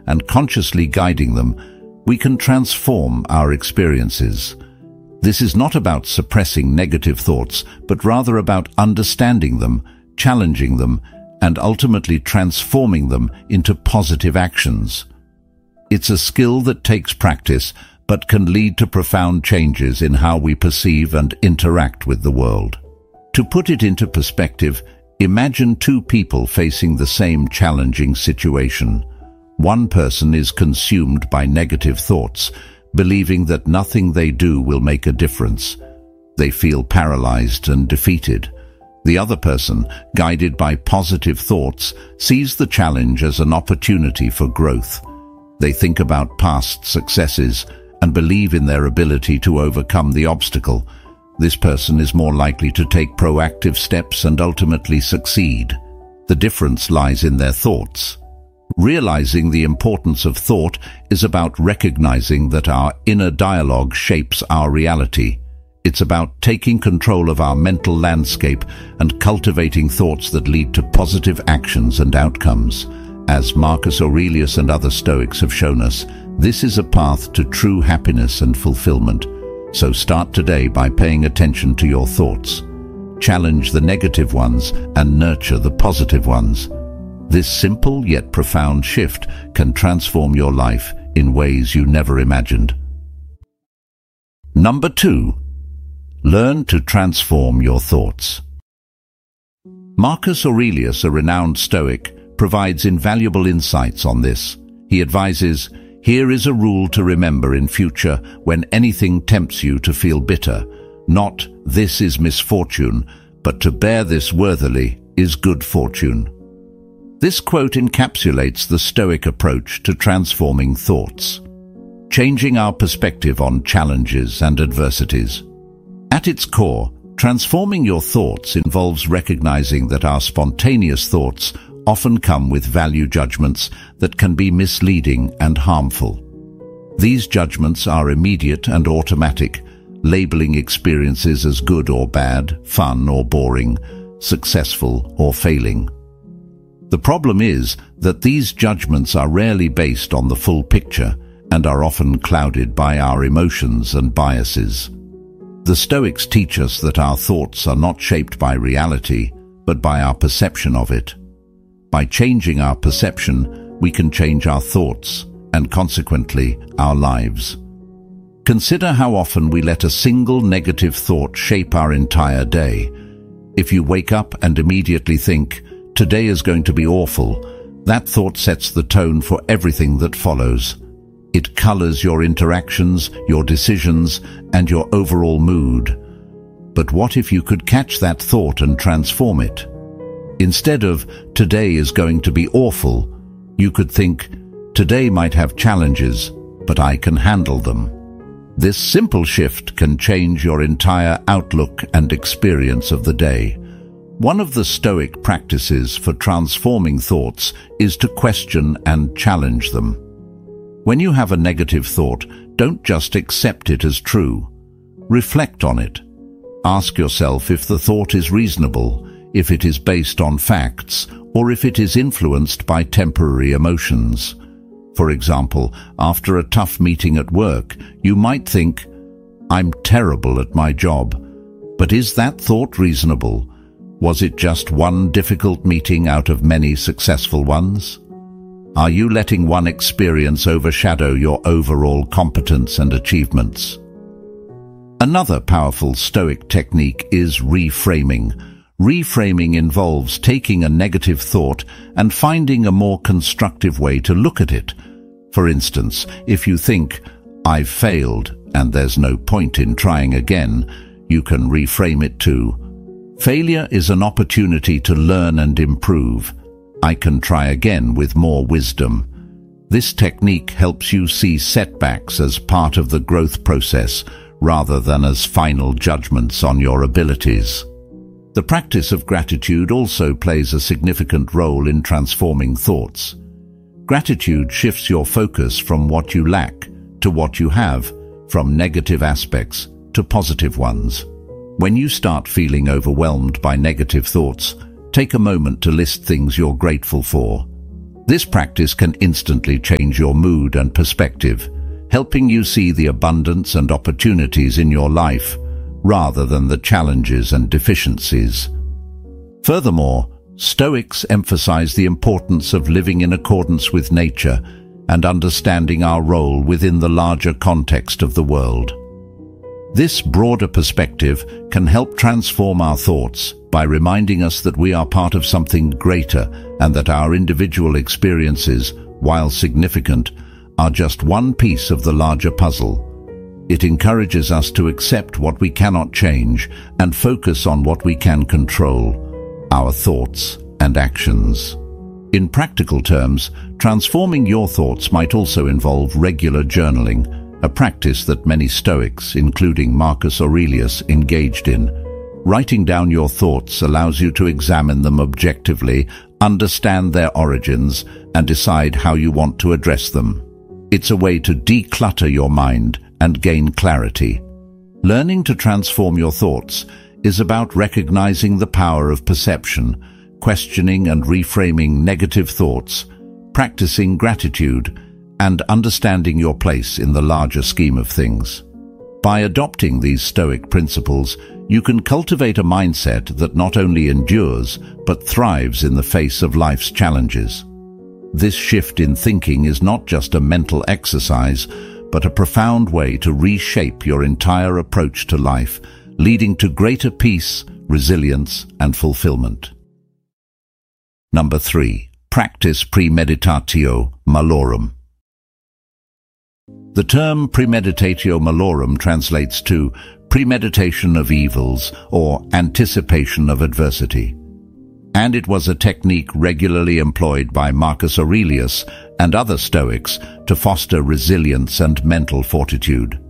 and consciously guiding them, we can transform our experiences. This is not about suppressing negative thoughts, but rather about understanding them, challenging them, and ultimately transforming them into positive actions. It's a skill that takes practice, but can lead to profound changes in how we perceive and interact with the world. To put it into perspective, imagine two people facing the same challenging situation. One person is consumed by negative thoughts, believing that nothing they do will make a difference. They feel paralyzed and defeated. The other person, guided by positive thoughts, sees the challenge as an opportunity for growth. They think about past successes and believe in their ability to overcome the obstacle. This person is more likely to take proactive steps and ultimately succeed. The difference lies in their thoughts. Realizing the importance of thought is about recognizing that our inner dialogue shapes our reality. It's about taking control of our mental landscape and cultivating thoughts that lead to positive actions and outcomes. As Marcus Aurelius and other Stoics have shown us, this is a path to true happiness and fulfillment. So start today by paying attention to your thoughts. Challenge the negative ones and nurture the positive ones. This simple yet profound shift can transform your life in ways you never imagined. Number 2. Learn to transform your thoughts. Marcus Aurelius, a renowned Stoic, provides invaluable insights on this. He advises, "Here is a rule to remember in future when anything tempts you to feel bitter. Not, this is misfortune, but to bear this worthily is good fortune." This quote encapsulates the Stoic approach to transforming thoughts, changing our perspective on challenges and adversities. At its core, transforming your thoughts involves recognizing that our spontaneous thoughts often come with value judgments that can be misleading and harmful. These judgments are immediate and automatic, labeling experiences as good or bad, fun or boring, successful or failing. The problem is that these judgments are rarely based on the full picture and are often clouded by our emotions and biases. The Stoics teach us that our thoughts are not shaped by reality, but by our perception of it. By changing our perception, we can change our thoughts and consequently our lives. Consider how often we let a single negative thought shape our entire day. If you wake up and immediately think, "Today is going to be awful," that thought sets the tone for everything that follows. It colors your interactions, your decisions, and your overall mood. But what if you could catch that thought and transform it? Instead of, "Today is going to be awful," you could think, "Today might have challenges, but I can handle them." This simple shift can change your entire outlook and experience of the day. One of the Stoic practices for transforming thoughts is to question and challenge them. When you have a negative thought, don't just accept it as true. Reflect on it. Ask yourself if the thought is reasonable, if it is based on facts, or if it is influenced by temporary emotions. For example, after a tough meeting at work, you might think, "I'm terrible at my job." But is that thought reasonable? Was it just one difficult meeting out of many successful ones? Are you letting one experience overshadow your overall competence and achievements? Another powerful Stoic technique is reframing. Reframing involves taking a negative thought and finding a more constructive way to look at it. For instance, if you think, "I've failed and there's no point in trying again," you can reframe it to, "Failure is an opportunity to learn and improve. I can try again with more wisdom." This technique helps you see setbacks as part of the growth process rather than as final judgments on your abilities. The practice of gratitude also plays a significant role in transforming thoughts. Gratitude shifts your focus from what you lack to what you have, from negative aspects to positive ones. When you start feeling overwhelmed by negative thoughts, take a moment to list things you're grateful for. This practice can instantly change your mood and perspective, helping you see the abundance and opportunities in your life rather than the challenges and deficiencies. Furthermore, Stoics emphasize the importance of living in accordance with nature and understanding our role within the larger context of the world. This broader perspective can help transform our thoughts by reminding us that we are part of something greater and that our individual experiences, while significant, are just one piece of the larger puzzle. It encourages us to accept what we cannot change and focus on what we can control, our thoughts and actions. In practical terms, transforming your thoughts might also involve regular journaling, a practice that many Stoics, including Marcus Aurelius, engaged in. Writing down your thoughts allows you to examine them objectively, understand their origins, and decide how you want to address them. It's a way to declutter your mind and gain clarity. Learning to transform your thoughts is about recognizing the power of perception, questioning and reframing negative thoughts, practicing gratitude, and understanding your place in the larger scheme of things. By adopting these Stoic principles, you can cultivate a mindset that not only endures, but thrives in the face of life's challenges. This shift in thinking is not just a mental exercise, but a profound way to reshape your entire approach to life, leading to greater peace, resilience, and fulfillment. Number 3. Practice premeditatio malorum. The term premeditatio malorum translates to premeditation of evils or anticipation of adversity, and it was a technique regularly employed by Marcus Aurelius and other Stoics to foster resilience and mental fortitude.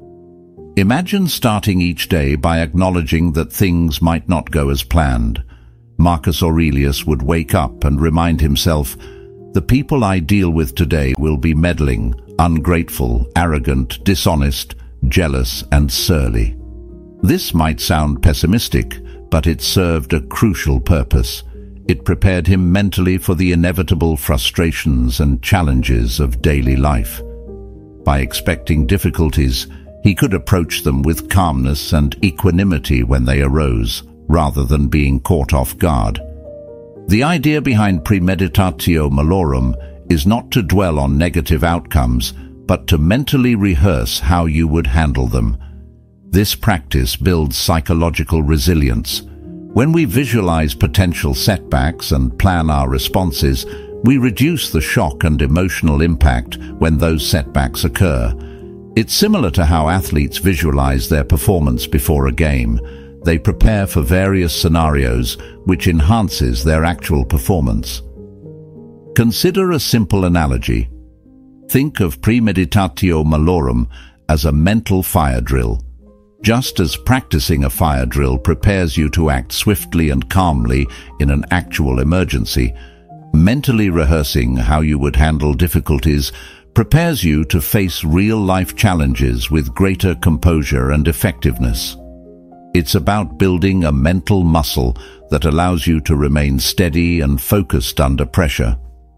Imagine starting each day by acknowledging that things might not go as planned. Marcus Aurelius would wake up and remind himself, "The people I deal with today will be meddling, ungrateful, arrogant, dishonest, jealous, and surly." This might sound pessimistic, but it served a crucial purpose. It prepared him mentally for the inevitable frustrations and challenges of daily life. By expecting difficulties, he could approach them with calmness and equanimity when they arose, rather than being caught off guard. The idea behind premeditatio malorum is not to dwell on negative outcomes, but to mentally rehearse how you would handle them. This practice builds psychological resilience. When we visualize potential setbacks and plan our responses, we reduce the shock and emotional impact when those setbacks occur. It's similar to how athletes visualize their performance before a game. They prepare for various scenarios, which enhances their actual performance. Consider a simple analogy. Think of premeditatio malorum as a mental fire drill. Just as practicing a fire drill prepares you to act swiftly and calmly in an actual emergency, mentally rehearsing how you would handle difficulties prepares you to face real-life challenges with greater composure and effectiveness. It's about building a mental muscle that allows you to remain steady and focused under pressure.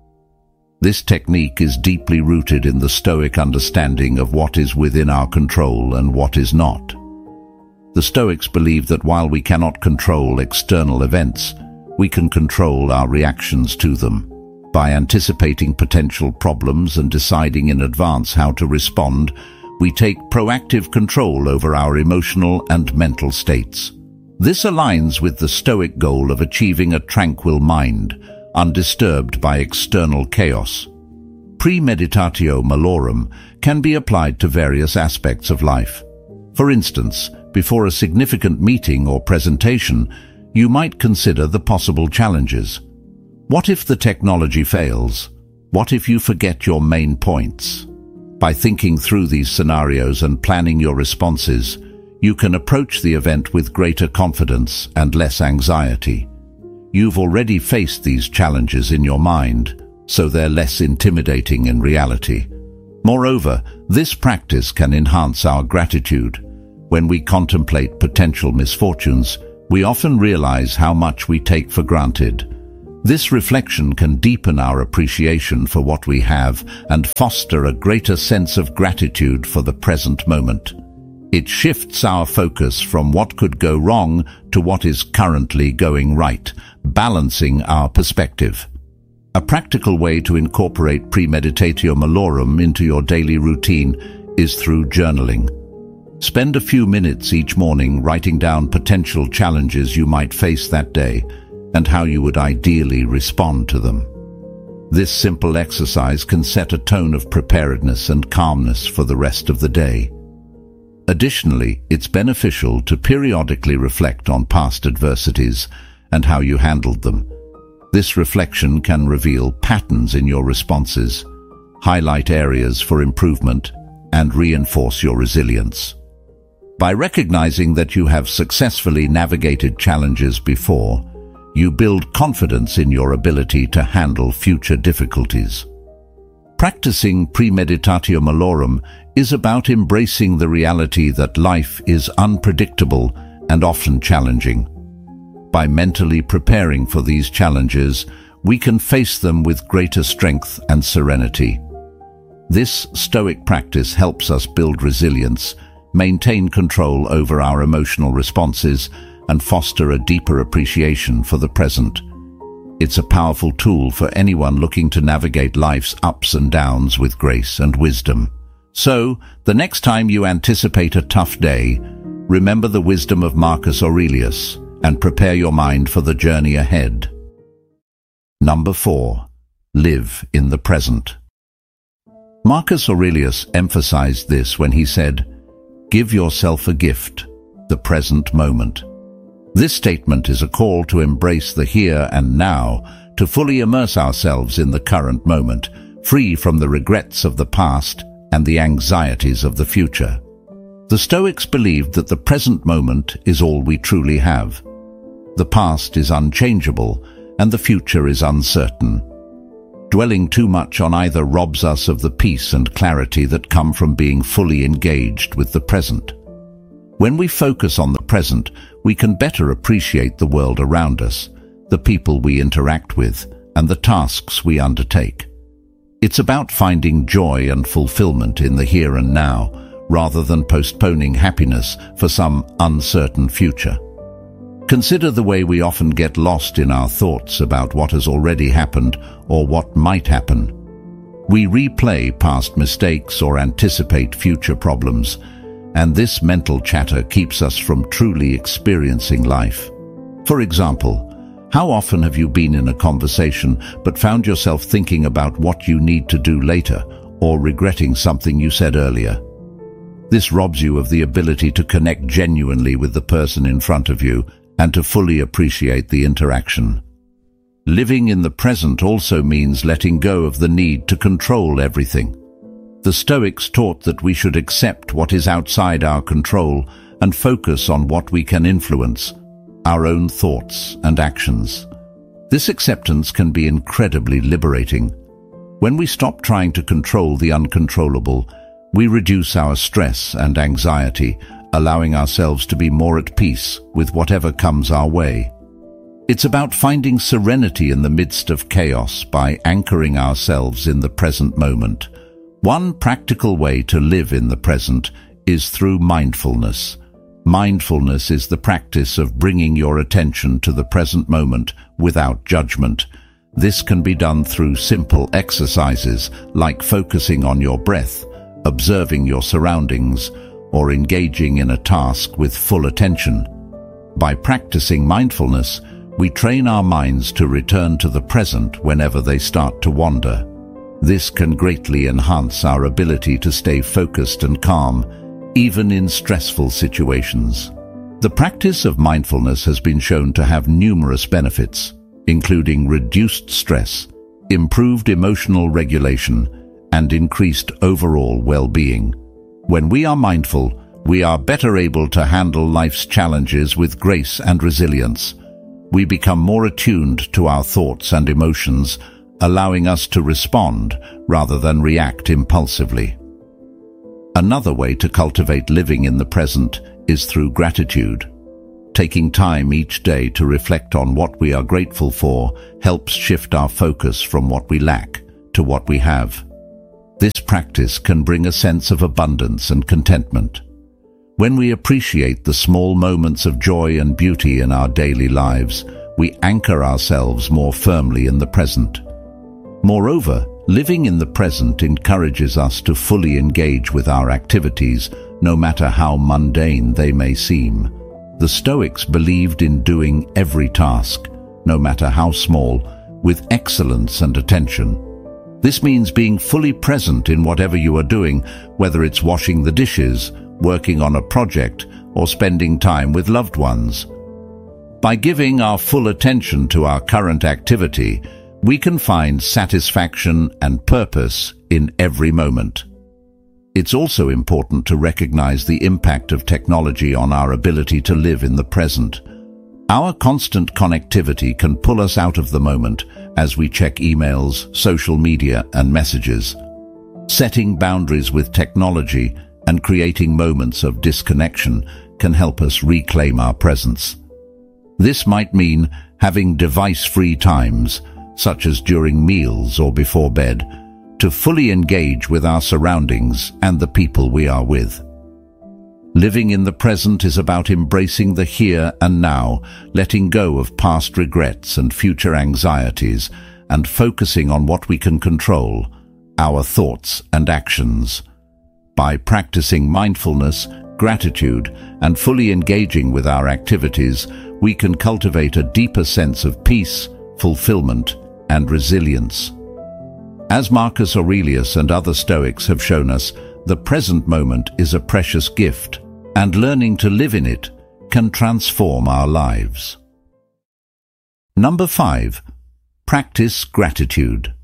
This technique is deeply rooted in the Stoic understanding of what is within our control and what is not. The Stoics believe that while we cannot control external events, we can control our reactions to them. By anticipating potential problems and deciding in advance how to respond, we take proactive control over our emotional and mental states. This aligns with the Stoic goal of achieving a tranquil mind, undisturbed by external chaos. Premeditatio malorum can be applied to various aspects of life. For instance, before a significant meeting or presentation, you might consider the possible challenges. What if the technology fails? What if you forget your main points? By thinking through these scenarios and planning your responses, you can approach the event with greater confidence and less anxiety. You've already faced these challenges in your mind, so they're less intimidating in reality. Moreover, this practice can enhance our gratitude. When we contemplate potential misfortunes, we often realize how much we take for granted. This reflection can deepen our appreciation for what we have and foster a greater sense of gratitude for the present moment. It shifts our focus from what could go wrong to what is currently going right, balancing our perspective. A practical way to incorporate premeditatio malorum into your daily routine is through journaling. Spend a few minutes each morning writing down potential challenges you might face that day and how you would ideally respond to them. This simple exercise can set a tone of preparedness and calmness for the rest of the day. Additionally, it's beneficial to periodically reflect on past adversities and how you handled them. This reflection can reveal patterns in your responses, highlight areas for improvement, and reinforce your resilience. By recognizing that you have successfully navigated challenges before, you build confidence in your ability to handle future difficulties. Practicing premeditatio malorum is about embracing the reality that life is unpredictable and often challenging. By mentally preparing for these challenges, we can face them with greater strength and serenity. This Stoic practice helps us build resilience, maintain control over our emotional responses, and foster a deeper appreciation for the present. It's a powerful tool for anyone looking to navigate life's ups and downs with grace and wisdom. So, the next time you anticipate a tough day, remember the wisdom of Marcus Aurelius and prepare your mind for the journey ahead. Number 4. Live in the present. Marcus Aurelius emphasized this when he said, "Give yourself a gift, the present moment." This statement is a call to embrace the here and now, to fully immerse ourselves in the current moment, free from the regrets of the past and the anxieties of the future. The Stoics believed that the present moment is all we truly have. The past is unchangeable, and the future is uncertain. Dwelling too much on either robs us of the peace and clarity that come from being fully engaged with the present. When we focus on the present, we can better appreciate the world around us, the people we interact with, and the tasks we undertake. It's about finding joy and fulfillment in the here and now, rather than postponing happiness for some uncertain future. Consider the way we often get lost in our thoughts about what has already happened or what might happen. We replay past mistakes or anticipate future problems, and this mental chatter keeps us from truly experiencing life. For example, how often have you been in a conversation but found yourself thinking about what you need to do later or regretting something you said earlier? This robs you of the ability to connect genuinely with the person in front of you and to fully appreciate the interaction. Living in the present also means letting go of the need to control everything. The Stoics taught that we should accept what is outside our control and focus on what we can influence, our own thoughts and actions. This acceptance can be incredibly liberating. When we stop trying to control the uncontrollable, we reduce our stress and anxiety, allowing ourselves to be more at peace with whatever comes our way. It's about finding serenity in the midst of chaos by anchoring ourselves in the present moment. One practical way to live in the present is through mindfulness. Mindfulness is the practice of bringing your attention to the present moment without judgment. This can be done through simple exercises like focusing on your breath, observing your surroundings, or engaging in a task with full attention. By practicing mindfulness, we train our minds to return to the present whenever they start to wander. This can greatly enhance our ability to stay focused and calm, even in stressful situations. The practice of mindfulness has been shown to have numerous benefits, including reduced stress, improved emotional regulation, and increased overall well-being. When we are mindful, we are better able to handle life's challenges with grace and resilience. We become more attuned to our thoughts and emotions, allowing us to respond rather than react impulsively. Another way to cultivate living in the present is through gratitude. Taking time each day to reflect on what we are grateful for helps shift our focus from what we lack to what we have. This practice can bring a sense of abundance and contentment. When we appreciate the small moments of joy and beauty in our daily lives, we anchor ourselves more firmly in the present. Moreover, living in the present encourages us to fully engage with our activities, no matter how mundane they may seem. The Stoics believed in doing every task, no matter how small, with excellence and attention. This means being fully present in whatever you are doing, whether it's washing the dishes, working on a project, or spending time with loved ones. By giving our full attention to our current activity, we can find satisfaction and purpose in every moment. It's also important to recognize the impact of technology on our ability to live in the present. Our constant connectivity can pull us out of the moment as we check emails, social media, and messages. Setting boundaries with technology and creating moments of disconnection can help us reclaim our presence. This might mean having device-free times, such as during meals or before bed, to fully engage with our surroundings and the people we are with. Living in the present is about embracing the here and now, letting go of past regrets and future anxieties, and focusing on what we can control, our thoughts and actions. By practicing mindfulness, gratitude, and fully engaging with our activities, we can cultivate a deeper sense of peace, fulfillment, and resilience. As Marcus Aurelius and other Stoics have shown us, the present moment is a precious gift, and learning to live in it can transform our lives. Number 5. Practice gratitude.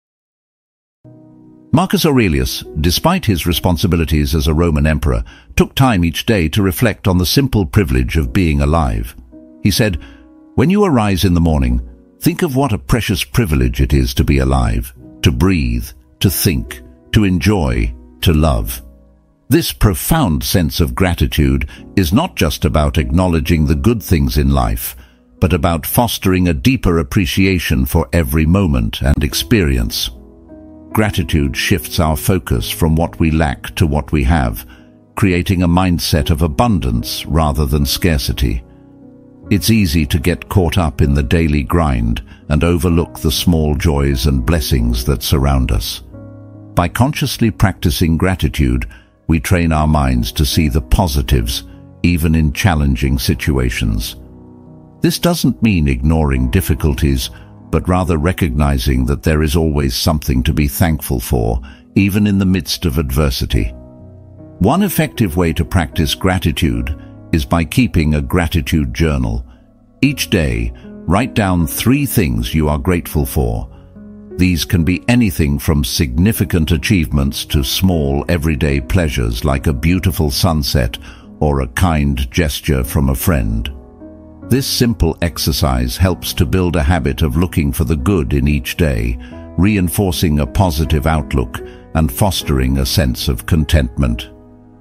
Marcus Aurelius, despite his responsibilities as a Roman emperor, took time each day to reflect on the simple privilege of being alive. He said, "When you arise in the morning, think of what a precious privilege it is to be alive, to breathe, to think, to enjoy, to love." This profound sense of gratitude is not just about acknowledging the good things in life, but about fostering a deeper appreciation for every moment and experience. Gratitude shifts our focus from what we lack to what we have, creating a mindset of abundance rather than scarcity. It's easy to get caught up in the daily grind and overlook the small joys and blessings that surround us. By consciously practicing gratitude, we train our minds to see the positives, even in challenging situations. This doesn't mean ignoring difficulties, but rather recognizing that there is always something to be thankful for, even in the midst of adversity. One effective way to practice gratitude is by keeping a gratitude journal. Each day, write down 3 things you are grateful for. These can be anything from significant achievements to small everyday pleasures like a beautiful sunset or a kind gesture from a friend. This simple exercise helps to build a habit of looking for the good in each day, reinforcing a positive outlook and fostering a sense of contentment.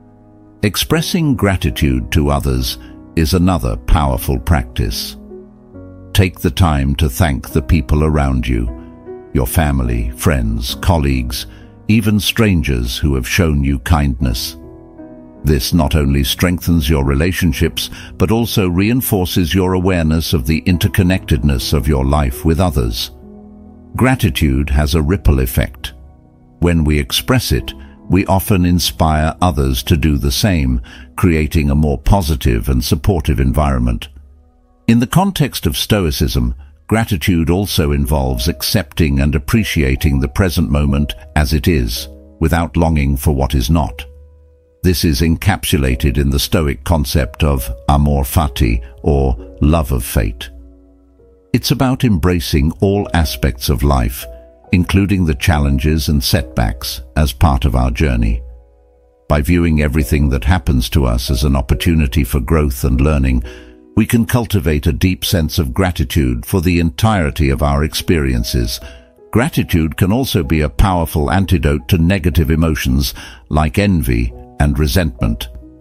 Expressing gratitude to others is another powerful practice. Take the time to thank the people around you, your family, friends, colleagues, even strangers who have shown you kindness. This not only strengthens your relationships, but also reinforces your awareness of the interconnectedness of your life with others. Gratitude has a ripple effect. When we express it, we often inspire others to do the same, creating a more positive and supportive environment. In the context of Stoicism, gratitude also involves accepting and appreciating the present moment as it is, without longing for what is not. This is encapsulated in the Stoic concept of amor fati, or love of fate. It's about embracing all aspects of life, including the challenges and setbacks, as part of our journey. By viewing everything that happens to us as an opportunity for growth and learning, we can cultivate a deep sense of gratitude for the entirety of our experiences. Gratitude can also be a powerful antidote to negative emotions like envy and resentment.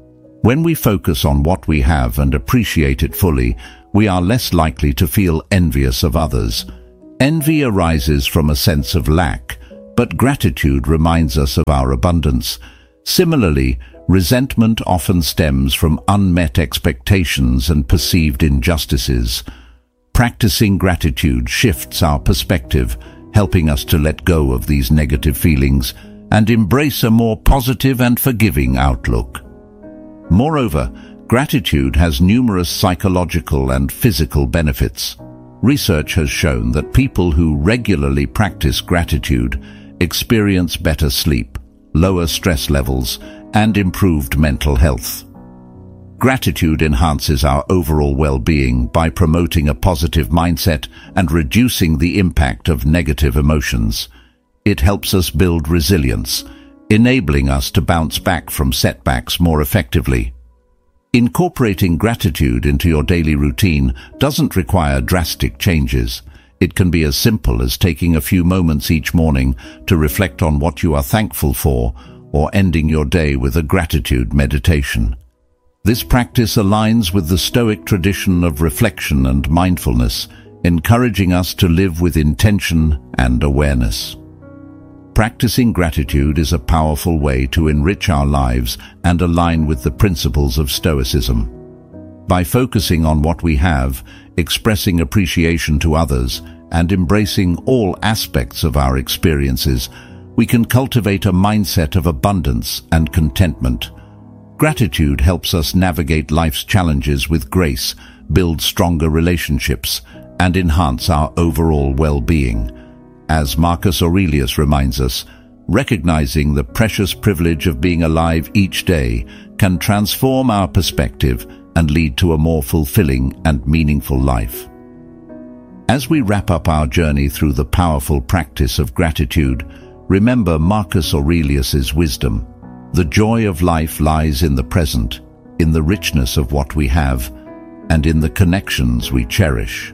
When we focus on what we have and appreciate it fully, we are less likely to feel envious of others. Envy arises from a sense of lack, but gratitude reminds us of our abundance. Similarly, resentment often stems from unmet expectations and perceived injustices. Practicing gratitude shifts our perspective, helping us to let go of these negative feelings and embrace a more positive and forgiving outlook. Moreover, gratitude has numerous psychological and physical benefits. Research has shown that people who regularly practice gratitude experience better sleep, lower stress levels, and improved mental health. Gratitude enhances our overall well-being by promoting a positive mindset and reducing the impact of negative emotions. It helps us build resilience, enabling us to bounce back from setbacks more effectively. Incorporating gratitude into your daily routine doesn't require drastic changes. It can be as simple as taking a few moments each morning to reflect on what you are thankful for, or ending your day with a gratitude meditation. This practice aligns with the Stoic tradition of reflection and mindfulness, encouraging us to live with intention and awareness. Practicing gratitude is a powerful way to enrich our lives and align with the principles of Stoicism. By focusing on what we have, expressing appreciation to others, and embracing all aspects of our experiences, we can cultivate a mindset of abundance and contentment. Gratitude helps us navigate life's challenges with grace, build stronger relationships, and enhance our overall well-being. As Marcus Aurelius reminds us, recognizing the precious privilege of being alive each day can transform our perspective and lead to a more fulfilling and meaningful life. As we wrap up our journey through the powerful practice of gratitude, remember Marcus Aurelius's wisdom. The joy of life lies in the present, in the richness of what we have, and in the connections we cherish.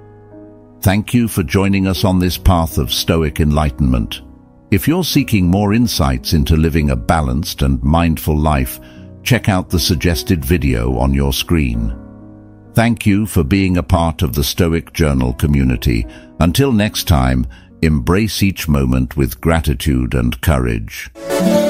Thank you for joining us on this path of Stoic enlightenment. If you're seeking more insights into living a balanced and mindful life, check out the suggested video on your screen. Thank you for being a part of the Stoic Journal community. Until next time, embrace each moment with gratitude and courage.